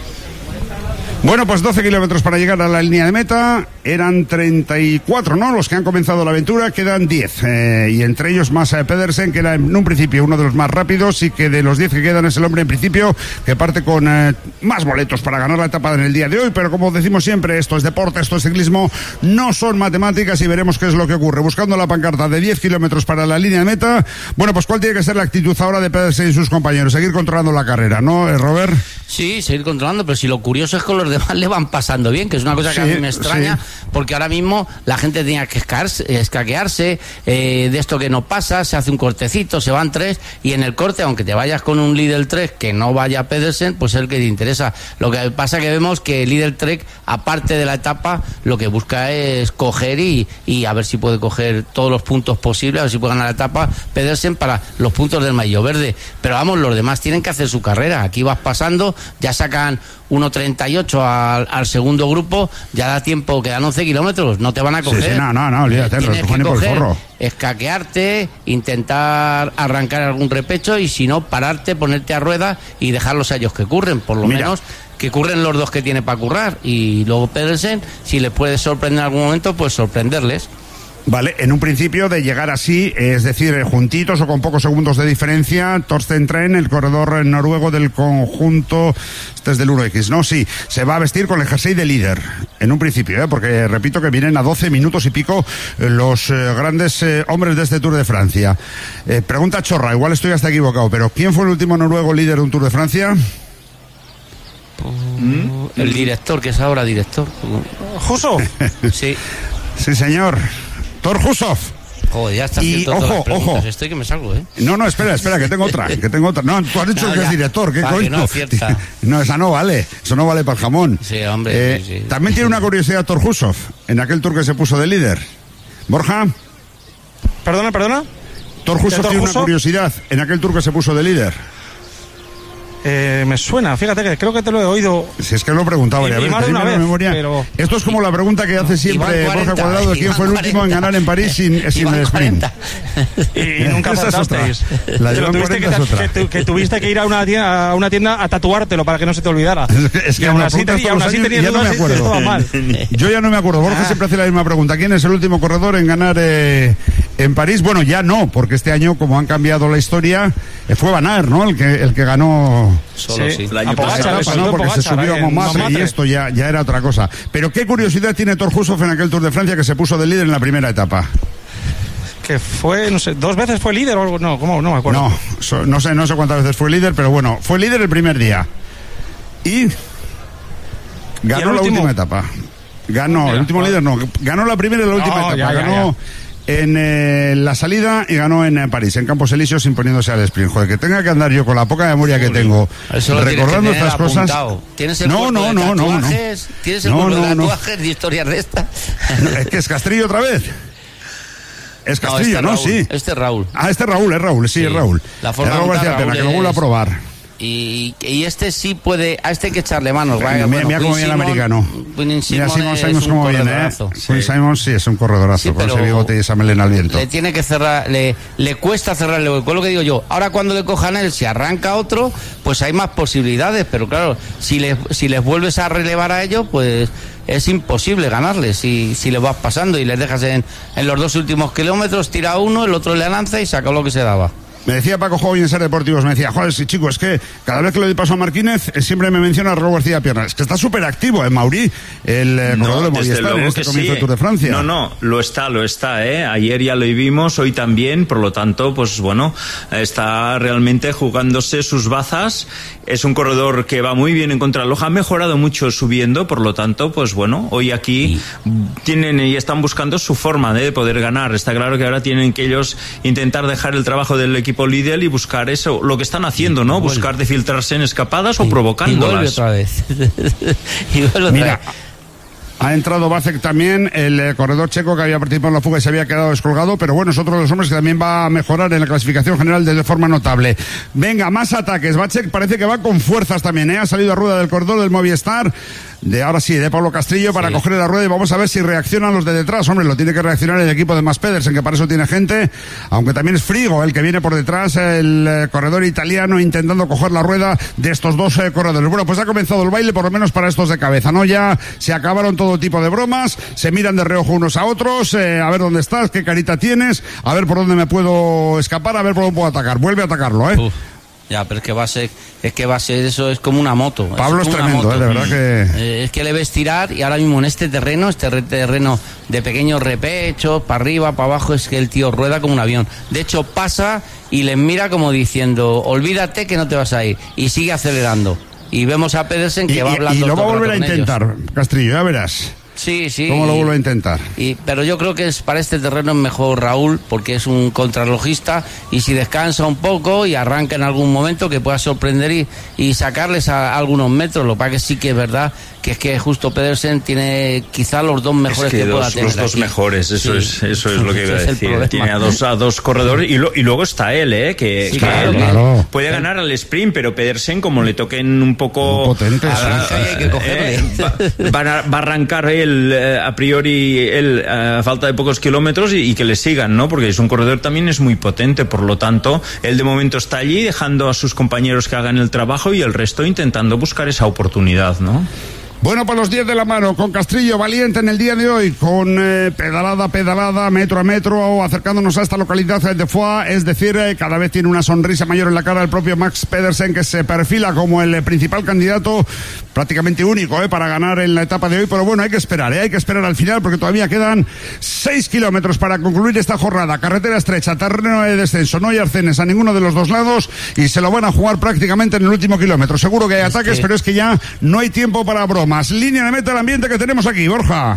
Bueno, pues 12 kilómetros para llegar a la línea de meta. Eran 34, ¿no? Los que han comenzado la aventura, quedan 10. Y entre ellos más Pedersen, que era en un principio uno de los más rápidos, y que de los 10 que quedan es el hombre en principio que parte con más boletos para ganar la etapa en el día de hoy. Pero como decimos siempre, esto es deporte, esto es ciclismo, no son matemáticas, y veremos qué es lo que ocurre. Buscando la pancarta de 10 kilómetros para la línea de meta. Bueno, pues ¿cuál tiene que ser la actitud ahora de Pedersen y sus compañeros? Seguir controlando la carrera, ¿no, Robert? Sí, seguir controlando, pero si lo curioso es que los demás le van pasando bien, que es una cosa que a mí me extraña, porque ahora mismo la gente tenía que escaquearse de esto que no pasa, se hace un cortecito, se van 3, y en el corte, aunque te vayas con un Lidl Trek que no vaya Pedersen, pues es el que te interesa. Lo que pasa que vemos que el Lidl Trek, aparte de la etapa, lo que busca es coger y a ver si puede coger todos los puntos posibles, a ver si puede ganar la etapa Pedersen para los puntos del maillot verde. Pero vamos, los demás tienen que hacer su carrera. Aquí vas pasando, ya sacan 1.38 al segundo grupo, ya da tiempo, quedan 11 kilómetros, no te van a coger. Sí, no, olvídate, tienes que por el forro. Escaquearte, intentar arrancar algún repecho, y si no, pararte, ponerte a rueda y dejarlos a ellos que curren, por lo menos que curren los dos que tiene para currar, y luego Pedersen, si les puede sorprender en algún momento, pues sorprenderles. Vale, en un principio de llegar así, es decir, juntitos o con pocos segundos de diferencia, Torsten Tren, el corredor noruego del conjunto, este es del 1X, ¿no? Sí, se va a vestir con el jersey de líder, en un principio, porque repito que vienen a 12 minutos y pico los grandes hombres de este Tour de Francia. Pregunta chorra, igual estoy hasta equivocado, pero ¿quién fue el último noruego líder de un Tour de Francia? El director, que es ahora director. ¿Juso? Sí. Sí, señor. Thor Hushovd. Joder, ya está. Y ojo. Estoy que me salgo, ¿eh? No, espera, que tengo otra. No, tú has dicho que es director, ¿qué coño? No, cierta. No, esa no vale. Eso no vale para el jamón. Sí, hombre. Sí. También tiene una curiosidad Thor Hushovd, en aquel Tour que se puso de líder. Borja. Perdona. Thor Hushovd tiene una curiosidad, en aquel Tour que se puso de líder. Me suena, fíjate que creo que te lo he oído. Si es que lo he preguntado varias veces, una vez, memoria. Pero... Esto es como la pregunta que hace siempre Borja Cuadrado: ¿quién fue el último en ganar en París sin el sprint? Y nunca acertasteis. Que tuviste que ir a una tienda a tatuártelo para que no se te olvidara. Es que aún así ya no me acuerdo. Yo ya no me acuerdo. Borja siempre hace la misma pregunta: ¿quién es el último corredor en ganar en París? Bueno, ya no, porque este año, como han cambiado la historia, fue Van Aert, ¿no? El que ganó. Solo sí. El año pasado, ¿no? Porque se subió a Montmartre y esto ya era otra cosa. Pero ¿qué curiosidad tiene Thor Hushovd en aquel Tour de Francia que se puso de líder en la primera etapa? Que fue, no sé, 2 veces fue líder o algo. No, ¿cómo? No me acuerdo. No sé cuántas veces fue líder, pero bueno, fue líder el primer día. Y ganó la última etapa. El último líder no. Ganó la primera y la última etapa. Ganó en la salida y ganó en París, en Campos Elíseos, imponiéndose al sprint. Joder, que tenga que andar yo con la poca memoria que tengo recordando estas cosas. ¿Tienes el tatuajes? ¿Tienes el tatuajes de historias de estas? Es que es Castrillo otra vez. Es Castrillo, ¿no? Sí. Este es Raúl. Este es Raúl, sí, es Raúl. La forma Raúl García Pena, que lo vuelva a probar. Y este sí puede, a este hay que echarle manos. Mira cómo viene el americano. Mira Simons cómo viene, Simons sí es un corredorazo, con ese bigote y esa melena al viento. Le tiene que cerrar, le cuesta cerrarle el hueco, es lo que digo yo. Ahora cuando le cojan él, si arranca otro, pues hay más posibilidades, pero claro, si les vuelves a relevar a ellos, pues es imposible ganarles si les vas pasando y les dejas en los 2 últimos kilómetros, tira uno, el otro le lanza y saca lo que se daba. Me decía Paco Joven en Ser Deportivos, me decía, joder, sí, chico, es que cada vez que le doy paso a Marquínez, siempre me menciona a Raúl García Pierna. Es que está súper activo, Mauri, el corredor de Movistar en este comienzo del Tour de Francia. No, lo está, Ayer ya lo vimos, hoy también, por lo tanto, pues bueno, está realmente jugándose sus bazas. Es un corredor que va muy bien en contrarreloj, ha mejorado mucho subiendo, por lo tanto, pues bueno, hoy aquí tienen y están buscando su forma de poder ganar. Está claro que ahora tienen que ellos intentar dejar el trabajo del equipo líder y buscar eso, lo que están haciendo, ¿no? Buscar de filtrarse en escapadas o provocándolas. Y vuelve otra vez. Mira, ha entrado Vacek también, el corredor checo que había participado en la fuga y se había quedado descolgado, pero bueno, es otro de los hombres que también va a mejorar en la clasificación general de forma notable. Venga, más ataques. Vacek parece que va con fuerzas también, ¿eh? Ha salido a rueda del corredor del Movistar. De Pablo Castrillo para coger la rueda y vamos a ver si reaccionan los de detrás. Hombre, lo tiene que reaccionar el equipo de Mads Pedersen, que para eso tiene gente, aunque también es Frigo el que viene por detrás, el corredor italiano intentando coger la rueda de estos dos corredores. Bueno, pues ha comenzado el baile, por lo menos para estos de cabeza, ¿no? Ya se acabaron todo tipo de bromas, se miran de reojo unos a otros, a ver dónde estás, qué carita tienes, a ver por dónde me puedo escapar, a ver por dónde puedo atacar. Vuelve a atacarlo, ¿eh? Ya, pero es que va a ser eso, es como una moto. Pablo es tremendo, de verdad que... es que le ves tirar y ahora mismo en este terreno de pequeños repechos, para arriba, para abajo, es que el tío rueda como un avión. De hecho, pasa y les mira como diciendo, olvídate que no te vas a ir, y sigue acelerando. Y vemos a Pedersen que va hablando. Y lo va a volver a ellos. intentar, Castrillo, ya verás. Sí. ¿Cómo lo vuelvo a intentar? Pero yo creo que para este terreno es mejor Raúl, porque es un contrarrelojista, y si descansa un poco y arranca en algún momento, que pueda sorprender y sacarles a algunos metros. Lo que pasa que sí que es verdad que es que justo Pedersen tiene quizá los dos mejores que pueda tener. Los dos aquí. Mejores, eso es lo que iba a decir. Tiene a dos corredores y luego está él, que claro. Puede ganar al sprint, pero Pedersen, como le toquen un poco potente, hay que cogerle. va a arrancar él a priori a falta de pocos kilómetros y que le sigan, ¿no? Porque es un corredor también es muy potente, por lo tanto él de momento está allí dejando a sus compañeros que hagan el trabajo y el resto intentando buscar esa oportunidad, ¿no? Bueno, pues los 10 de la mano, con Castrillo valiente en el día de hoy, con pedalada, metro a metro, acercándonos a esta localidad de Foix, es decir, cada vez tiene una sonrisa mayor en la cara el propio Mads Pedersen, que se perfila como el principal candidato, prácticamente único, para ganar en la etapa de hoy, pero bueno, hay que esperar al final, porque todavía quedan 6 kilómetros para concluir esta jornada, carretera estrecha, terreno de descenso, no hay arcenes a ninguno de los dos lados, y se lo van a jugar prácticamente en el último kilómetro. Seguro que hay ataques, pero es que ya no hay tiempo para bromas. Línea de meta el ambiente que tenemos aquí, Borja.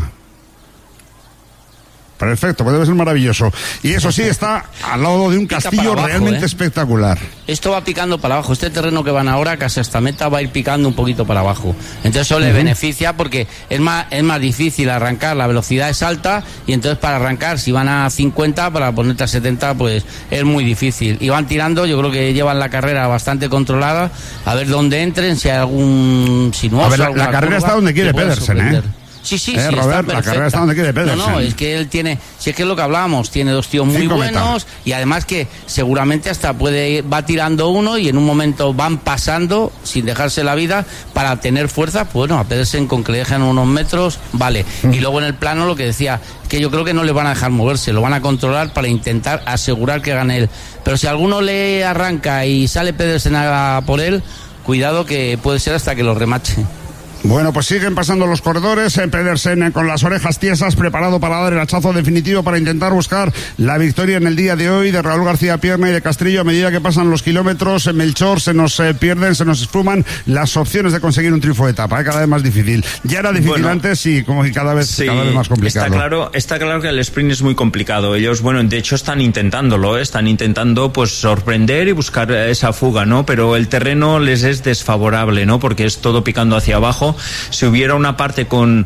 Perfecto, pues debe ser maravilloso. Y eso sí, está al lado de un castillo abajo, realmente espectacular. Esto va picando para abajo. Este terreno que van ahora, casi hasta meta, va a ir picando un poquito para abajo. Entonces eso le beneficia porque es más difícil arrancar, la velocidad es alta, y entonces para arrancar, si van a 50, para ponerte a 70, pues es muy difícil. Y van tirando, yo creo que llevan la carrera bastante controlada, a ver dónde entren, si hay algún sinuoso. A ver, la carrera está donde quiere Pedersen, Sí, Robert, la carrera está donde quiere Pedersen. No, es que él tiene, si es que es lo que hablábamos, tiene dos tíos muy buenos y además que seguramente hasta va tirando uno y en un momento van pasando sin dejarse la vida para tener fuerza. Pues bueno, a Pedersen con que le dejen unos metros, vale. Y luego en el plano lo que decía, que yo creo que no le van a dejar moverse, lo van a controlar para intentar asegurar que gane él. Pero si alguno le arranca y sale Pedersen a por él, cuidado que puede ser hasta que lo remache. Bueno, pues siguen pasando los corredores, Pedersen con las orejas tiesas, preparado para dar el hachazo definitivo para intentar buscar la victoria en el día de hoy de Raúl García Pierna y de Castrillo. A medida que pasan los kilómetros, Melchor, se nos pierden, se nos esfuman las opciones de conseguir un triunfo de etapa, cada vez más difícil. Ya era difícil antes y como que cada vez más complicado. Está claro que el sprint es muy complicado. Ellos, de hecho están intentándolo, están intentando pues sorprender y buscar esa fuga, ¿no? Pero el terreno les es desfavorable, ¿no? Porque es todo picando hacia abajo. Si hubiera una parte con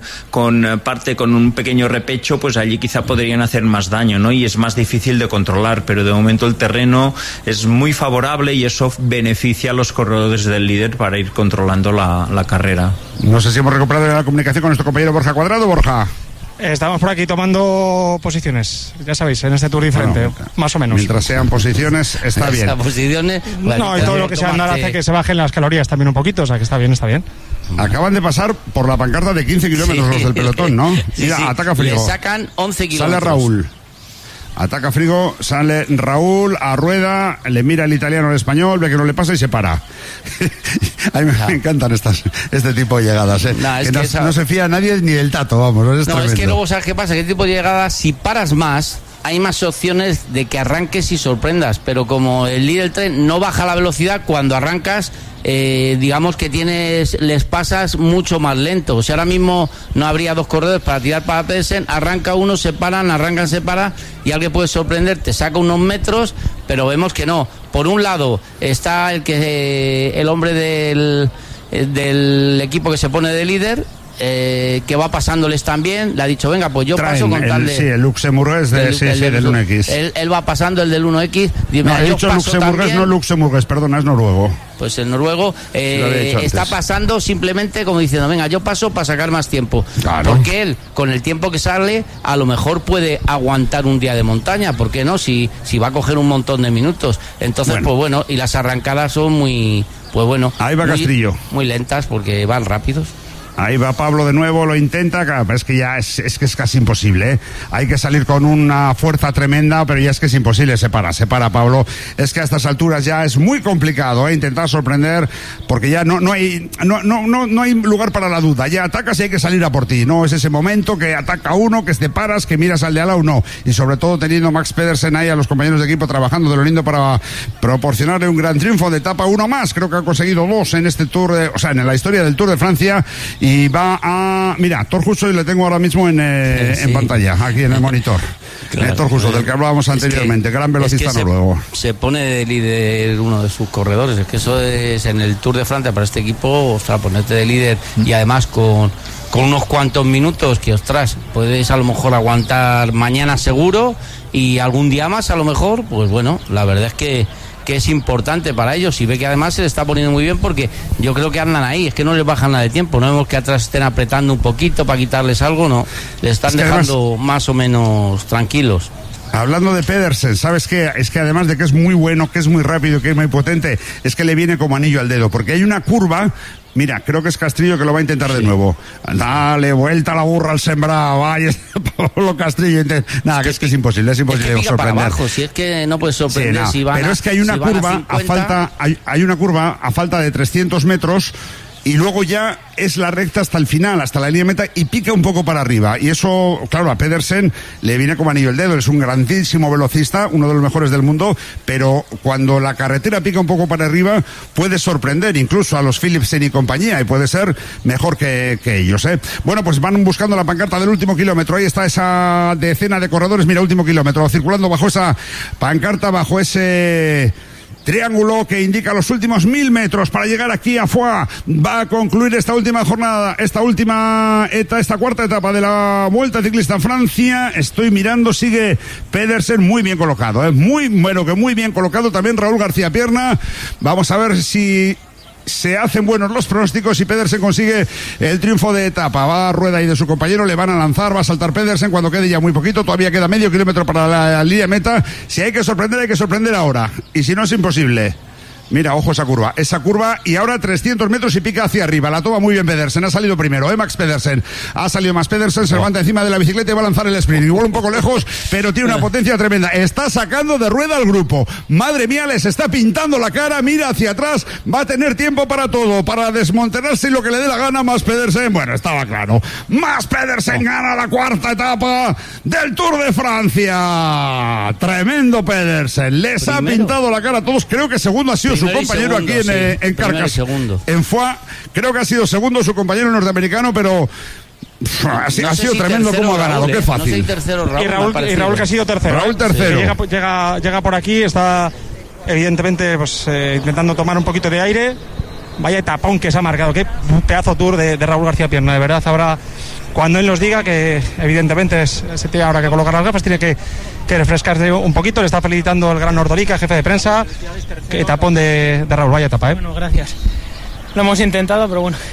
un pequeño repecho, pues allí quizá podrían hacer más daño, ¿no? Y es más difícil de controlar, pero de momento el terreno es muy favorable y eso beneficia a los corredores del líder para ir controlando la carrera. No sé si hemos recuperado la comunicación con nuestro compañero Borja Cuadrado. Borja. Estamos por aquí tomando posiciones, ya sabéis, en este Tour diferente, más o menos. Mientras sean posiciones, está bien. Posiciones, no, y todo lo que sea andar hace que se bajen las calorías también un poquito, o sea que está bien. Acaban de pasar por la pancarta de 15 kilómetros los del pelotón, ¿no? Mira, ataca Frigo. Le sacan 11 kilómetros. Sale Raúl. Ataca Frigo, sale Raúl a rueda, le mira el italiano al español, ve que no le pasa y se para. A mí me encantan este tipo de llegadas, ¿eh? No se fía a nadie ni del Tato, vamos. Es que luego, ¿sabes qué pasa? Que este tipo de llegadas, si paras más, hay más opciones de que arranques y sorprendas, pero como el líder tren no baja la velocidad, cuando arrancas, digamos que les pasas mucho más lento. O sea, ahora mismo no habría dos corredores para tirar para Pedersen, arranca uno, se paran, arrancan, se para, y alguien puede sorprender, te saca unos metros, pero vemos que no. Por un lado está el hombre del equipo que se pone de líder, que va pasándoles también, le ha dicho, venga, pues yo paso con tal de... Sí, el luxemburgués del 1X. Él va pasando el del 1X. No, he dicho luxemburgués, no luxemburgués, perdona, es noruego. Pues el noruego está pasando simplemente como diciendo, venga, yo paso para sacar más tiempo. Claro. Porque él, con el tiempo que sale, a lo mejor puede aguantar un día de montaña, ¿por qué no? Si va a coger un montón de minutos. Entonces, pues bueno, y las arrancadas son muy, pues bueno. Ahí va Castrillo. Muy lentas porque van rápidos. Ahí va Pablo de nuevo, lo intenta, claro, pero es que ya es casi imposible, ¿eh? Hay que salir con una fuerza tremenda, pero ya es que es imposible, se para Pablo. Es que a estas alturas ya es muy complicado, ¿eh? Intentar sorprender, porque ya no hay lugar para la duda. Ya atacas y hay que salir a por ti. No es ese momento que ataca uno, que te paras, que miras al de al lado, no. Y sobre todo teniendo Max Pedersen ahí a los compañeros de equipo trabajando de lo lindo para proporcionarle un gran triunfo de etapa, uno más. Creo que ha conseguido dos en este Tour, en la historia del Tour de Francia. Y va a... Mira, Thor Hushovd le tengo ahora mismo en pantalla, aquí en el monitor. Claro, Thor Hushovd, del que hablábamos anteriormente, gran velocista noruego. Se pone de líder uno de sus corredores, es que eso es en el Tour de Francia para este equipo, ostras, ponerte de líder y además con unos cuantos minutos que, ostras, puedes a lo mejor aguantar mañana seguro y algún día más a lo mejor, pues bueno, la verdad es que es importante para ellos y ve que además se le está poniendo muy bien porque yo creo que andan ahí, es que no les bajan nada de tiempo, no vemos que atrás estén apretando un poquito para quitarles algo, no, les están dejando más o menos tranquilos. Hablando de Pedersen, ¿sabes qué? Es que además de que es muy bueno, que es muy rápido, que es muy potente, es que le viene como anillo al dedo, porque hay una curva. Mira, creo que es Castrillo que lo va a intentar de nuevo. Dale, vuelta la burra al sembrado. Vaya, Pablo Castrillo. Nada, que es imposible, sorprender. Para abajo, si es que no puedes sorprender, sí, pero es que hay una curva hay una curva a falta de 300 metros. Y luego ya es la recta hasta el final, hasta la línea de meta, y pica un poco para arriba. Y eso, claro, a Pedersen le viene como anillo al dedo. Es un grandísimo velocista, uno de los mejores del mundo, pero cuando la carretera pica un poco para arriba, puede sorprender incluso a los Philipsen y compañía, y puede ser mejor que ellos, ¿eh? Bueno, pues van buscando la pancarta del último kilómetro. Ahí está esa decena de corredores. Mira, último kilómetro, circulando bajo esa pancarta, bajo ese triángulo que indica los últimos 1000 metros para llegar aquí a Foix. Va a concluir esta última jornada, esta cuarta etapa de la Vuelta Ciclista en Francia. Estoy mirando, sigue Pedersen muy bien colocado, muy bien colocado también Raúl García Pierna. Vamos a ver si se hacen buenos los pronósticos y Pedersen consigue el triunfo de etapa. Va a rueda y de su compañero, le van a lanzar, va a saltar Pedersen cuando quede ya muy poquito, todavía queda medio kilómetro para la línea de meta. Si hay que sorprender ahora, y si no es imposible. Mira, ojo esa curva, y ahora 300 metros y pica hacia arriba, la toma muy bien Pedersen, ha salido primero, Max Pedersen, ha salido más Pedersen, se levanta encima de la bicicleta y va a lanzar el sprint, igual un poco lejos, pero tiene una potencia tremenda, está sacando de rueda al grupo, madre mía, les está pintando la cara, mira hacia atrás, va a tener tiempo para todo, para desmontarse y lo que le dé la gana. Más Pedersen, bueno, estaba claro, más Pedersen gana la cuarta etapa del Tour de Francia, tremendo Pedersen, les ha pintado la cara a todos, creo que segundo ha sido su compañero segundo, aquí en Carcas, en Foix, creo que ha sido segundo su compañero norteamericano, pero ha sido tremendo cómo ha ganado, qué fácil. No sé tercero, Raúl, y Raúl que ha sido tercero. Raúl tercero. Sí. Llega por aquí, está evidentemente pues intentando tomar un poquito de aire. Vaya etapón que se ha marcado, qué pedazo tour de Raúl García Pierna, de verdad. Ahora, cuando él nos diga que evidentemente se tiene ahora que colocar las gafas, tiene que refrescarse un poquito. Le está felicitando el gran Ordorica, jefe de prensa. Qué etapón de Raúl, vaya etapa, Bueno, gracias. Lo hemos intentado, pero bueno,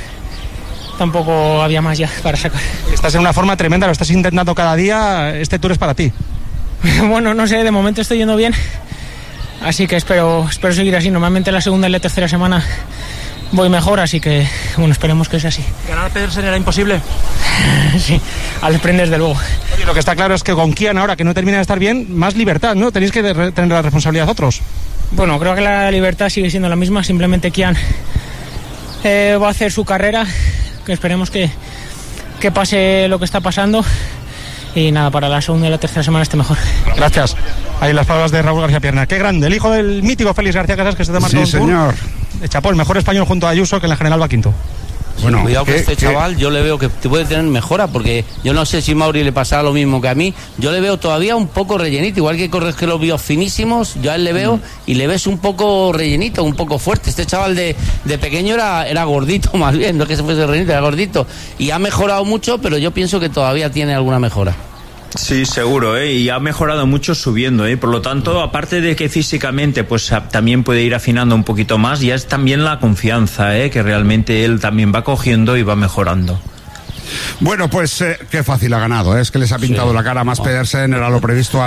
tampoco había más ya para sacar. Estás en una forma tremenda, lo estás intentando cada día. Este tour es para ti. Bueno, no sé, de momento estoy yendo bien, así que espero seguir así. Normalmente la segunda y la tercera semana voy mejor, así que bueno, esperemos que sea así. ¿Ganar a Pedersen era imposible? Sí, al sprint desde luego. Oye, lo que está claro es que con Kian, ahora que no termina de estar bien, más libertad, ¿no? Tenéis que tener la responsabilidad otros. Bueno, creo que la libertad sigue siendo la misma, simplemente Kian va a hacer su carrera, que esperemos que pase lo que está pasando y nada, para la segunda y la tercera semana esté mejor. Gracias. Ahí las palabras de Raúl García Pierna. Qué grande, el hijo del mítico Félix García Casas, que se te marcó sí, señor. Chapó, el mejor español junto a Ayuso, que en la general va quinto. Bueno, cuidado que este chaval yo le veo que puede tener mejora, porque yo no sé si Mauri le pasará lo mismo que a mí. Yo le veo todavía un poco rellenito, igual que corres que los vio finísimos, yo a él le veo y le ves un poco rellenito, un poco fuerte. Este chaval de pequeño era gordito, más bien, no es que se fuese rellenito, era gordito, y ha mejorado mucho, pero yo pienso que todavía tiene alguna mejora. Sí, seguro, y ha mejorado mucho subiendo, por lo tanto, aparte de que físicamente pues también puede ir afinando un poquito más, ya es también la confianza, que realmente él también va cogiendo y va mejorando. Bueno, pues qué fácil ha ganado, es que les ha pintado la cara más Pedersen, era lo previsto